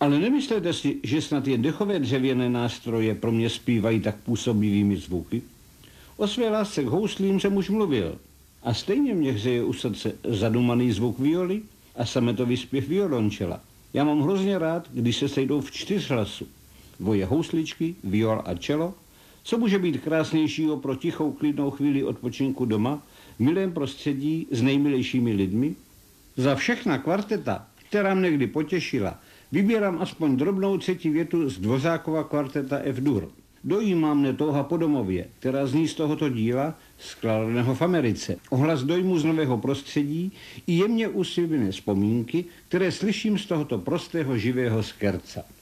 Ale nemyslete si, že snad jen dechové dřevěné nástroje pro mě zpívají tak působivými zvuky? O své lásce k houslím jsem už mluvil. A stejně mě hřeje u srdce zadumaný zvuk violy a sametový zpěv violončela. Já mám hrozně rád, když se sejdou v 4 hlasu. Dvoje housličky, viol a čelo. Co může být krásnějšího pro tichou, klidnou chvíli odpočinku doma, v milém prostředí s nejmilejšími lidmi? Za všechna kvarteta, která mne kdy potěšila, vybírám aspoň drobnou 3. větu z Dvořákova kvarteta F-dur. Dojímá mne touha po domově, která zní z tohoto díla, skladeného v Americe. Ohlas dojmu z nového prostředí i jemně úsměvné vzpomínky, které slyším z tohoto prostého živého skerca.